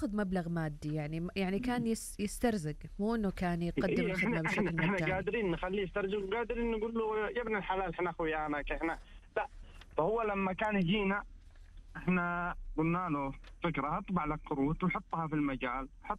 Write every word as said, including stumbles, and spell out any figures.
ياخذ مبلغ مادي يعني يعني كان يس يسترزق، مو انه كان يقدم إيه الخدمه احنا بشكل احنا, احنا مجاني. قادرين نخليه يسترجل وقادرين نقول له يا ابن الحلال احنا اخويانك احنا لا. فهو لما كان يجينا احنا قلنا له فكره، اطبع لك كروت وحطها في المجال، حط